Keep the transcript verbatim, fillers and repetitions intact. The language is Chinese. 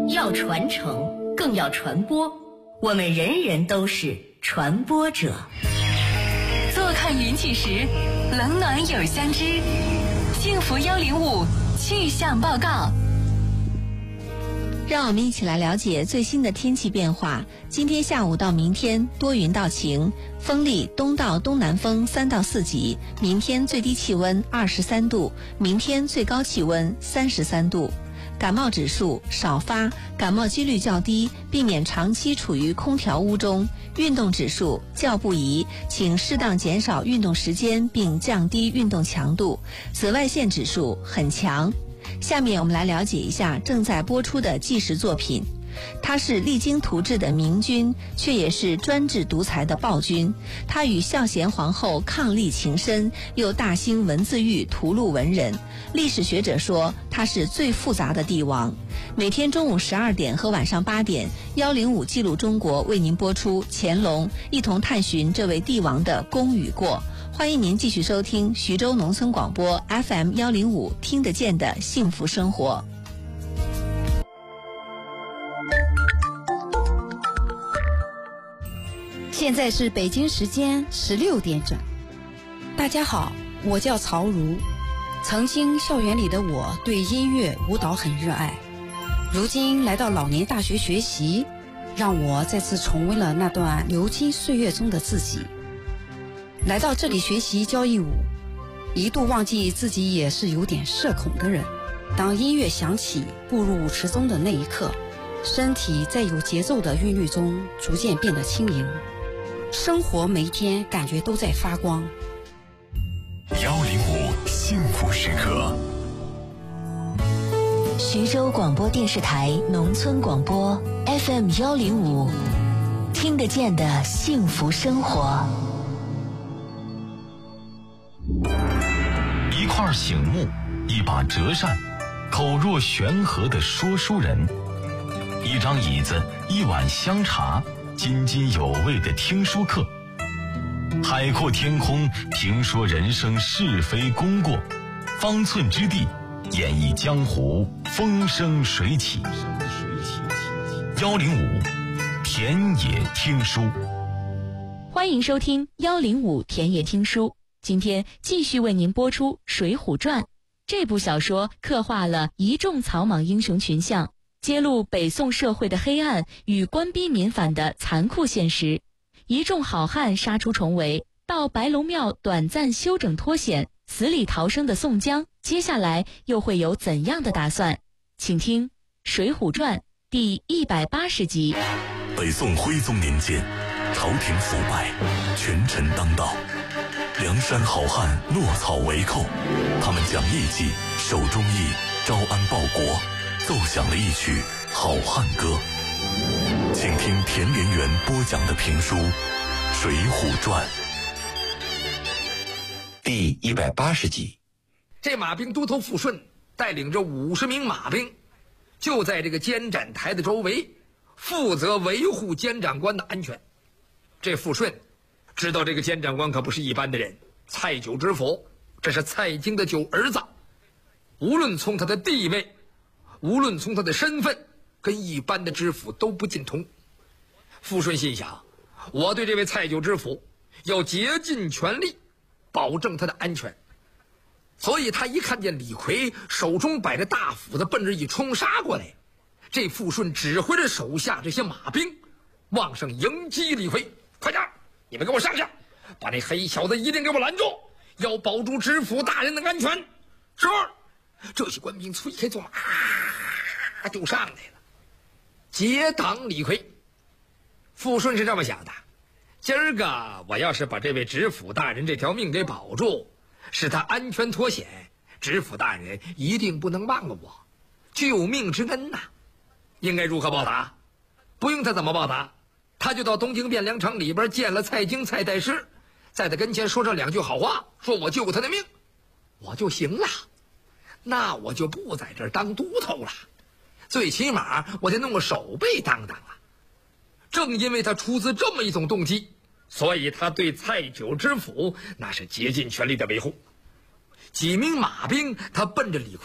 要传承，更要传播。我们人人都是传播者。 坐看云起时，冷暖有相知。幸福幺零五气象报告。 让我们一起来了解最新的天气变化。今天下午到明天多云到晴，风力东到东南风三到四级。明天最低气温二十三度，明天最高气温三十三度。感冒指数少发，感冒几率较低，避免长期处于空调屋中。运动指数较不宜，请适当减少运动时间并降低运动强度。紫外线指数很强。下面我们来了解一下正在播出的纪实作品。他是励精图治的明君，却也是专制独裁的暴君。他与孝贤皇后伉俪情深，又大兴文字狱屠戮文人。历史学者说他是最复杂的帝王。每天中午十二点和晚上八点，幺零五记录中国为您播出乾隆，一同探寻这位帝王的功与过。欢迎您继续收听徐州农村广播 F M 幺零五听得见的幸福生活。 现在是北京时间十六点整。大家好，我叫曹如。曾经校园里的我对音乐舞蹈很热爱，如今来到老年大学学习，让我再次重温了那段流金岁月中的自己。来到这里学习交谊舞，一度忘记自己也是有点社恐的人。当音乐响起，步入舞池中的那一刻，身体在有节奏的韵律中逐渐变得轻盈，生活每一天感觉都在发光。 幺零五幸福时刻， 徐州广播电视台农村广播 F M 幺零五，听得见的幸福生活。 一块醒木，一把折扇，口若悬河的说书人，一张椅子，一碗香茶，津津有味的听书课。海阔天空，评说人生是非功过，方寸之地，演绎江湖风生水起。幺零五田野听书， 欢迎收听幺零五田野听书。今天继续为您播出《水浒传》这部小说，刻画了一众草莽英雄群像，揭露北宋社会的黑暗与官逼民反的残酷现实。一众好汉杀出重围，到白龙庙短暂休整脱险，死里逃生的宋江，接下来又会有怎样的打算？请听《水浒传》第一百八十集。 北宋徽宗年间，朝廷腐败，权臣当道，梁山好汉落草为寇，他们讲义气，守忠义，招安报国，奏响了一曲好汉歌。请听田连元播讲的评书《水浒传》 第一百八十集。 这马兵都头傅顺带领着五十名马兵，就在这个监斩台的周围，负责维护监斩官的安全。这傅顺知道这个监斩官可不是一般的人，蔡九知府，这是蔡京的九儿子，无论从他的地位，无论从他的身份，跟一般的知府都不尽同。傅顺心想，我对这位蔡九知府要竭尽全力保证他的安全，所以他一看见李逵手中摆着大斧子奔着一冲杀过来，这傅顺指挥着手下这些马兵往上迎击李逵。快点，你们给我上去，把那黑小子一定给我拦住，要保住知府大人的安全。是。这些官兵催开坐马，啊，就上来了，截挡李逵。傅顺是这么想的，今儿个我要是把这位知府大人这条命给保住，使他安全脱险，知府大人一定不能忘了我，救命之恩呐、啊！应该如何报答？不用他怎么报答，他就到东京汴梁城里边见了蔡京蔡太师，在他跟前说这两句好话，说我救他的命，我就行了。那我就不在这儿当都头了，最起码我得弄个守备当当啊。正因为他出自这么一种动机，所以他对蔡九知府那是竭尽全力的维护。几名马兵他奔着李逵